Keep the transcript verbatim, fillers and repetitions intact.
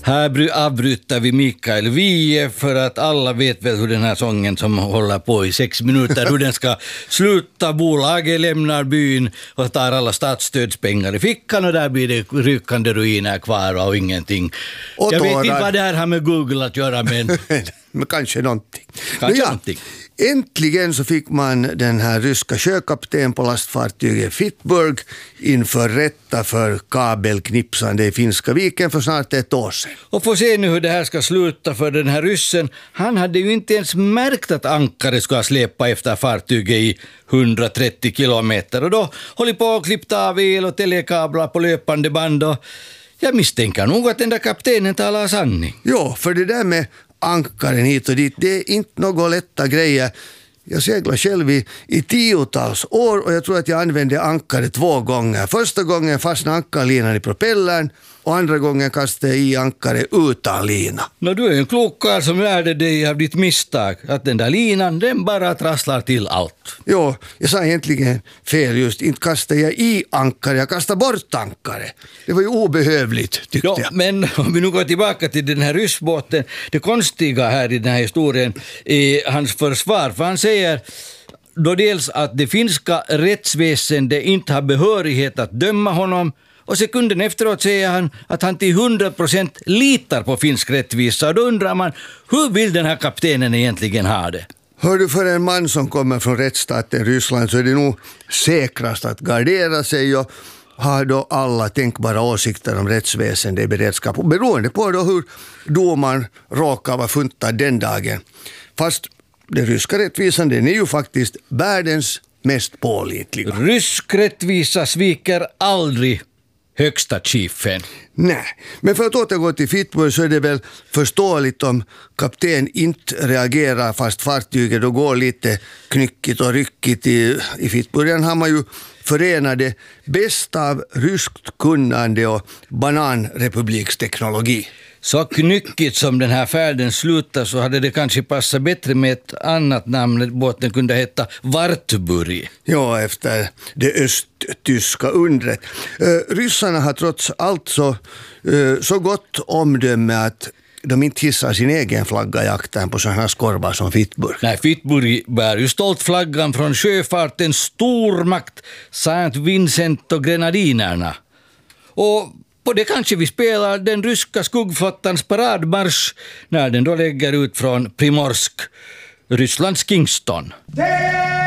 Här bry- avbryter vi Mikael Wiehe för att alla vet väl hur den här sången som håller på i sex minuter, hur den ska sluta. Bolaget lämnar byn och tar alla statsstödspengar i fickan och där blir det rykande ruiner kvar och ingenting. Och Jag vet tårar. inte vad det här har med Google att göra, men, Men kanske någonting. kanske ja, någonting. Äntligen så fick man den här ryska sjökapten på lastfartyget Fitburg inför rätta för kabelknipsande i Finska viken för snart ett år sedan. Och får se nu hur det här ska sluta, för den här ryssen, han hade ju inte ens märkt att ankare ska släpa efter fartyget i hundratrettio kilometer och då håller på och klippta av el och telekablar på löpande band och jag misstänker nog att den där kaptenen talar sanning. Jo, för det där med ankaren hit och dit, det är inte några lätta grejer. Jag seglar själv i, i tiotals år och jag tror att jag använde ankare två gånger. Första gången fastnade ankarlinan i propellern och andra gången kastade jag i ankare utan lina. Nå, du är en klok karl som lärde dig av ditt misstag att den där linan, den bara trasslar till allt. Jo, jag sa egentligen fel just. Inte kastade jag i ankare, jag kastade bort ankare. Det var ju obehövligt, tyckte Ja, jag. men om vi nu går tillbaka till den här ryssbåten, det konstiga här i den här historien är hans försvar, för han säger då dels att det finska rättsväsendet inte har behörighet att döma honom, och sekunden efteråt säger han att han till hundra procent litar på finsk rättvisa. Och då undrar man, hur vill den här kaptenen egentligen ha det? Hör du, för en man som kommer från rättsstaten Ryssland så är det nog säkrast att gardera sig och ha då alla tänkbara åsikter om rättsväsendet i beredskap. Och beroende på då hur domaren råkar vara funtad den dagen. Fast den ryska rättvisan, den är ju faktiskt världens mest pålitliga. Rysk rättvisa sviker aldrig högsta chiefen. Nej, men för att återgå till Fitburg så är det väl förståeligt om kapten inte reagerar fast fartyget då går lite knyckigt och ryckigt. I, i Fitburgen har man ju förenat det bästa av ryskt kunnande och bananrepubliksteknologi. Så knyckigt som den här färden slutar så hade det kanske passat bättre med ett annat namn. Båten kunde heta Wartburg. Ja, efter det östtyska undret. Uh, ryssarna har trots allt så, uh, så gott omdöme att de inte hissar sin egen flagga i jakten på sådana här skorvar som Fitburg. Nej, Fitburg bär ju stolt flaggan från sjöfartens stormakt Saint Vincent och Grenadinerna. Och på det kanske vi spelar den ryska skuggflottans paradmarsch när den då lägger ut från Primorsk, Rysslands Kingston. Det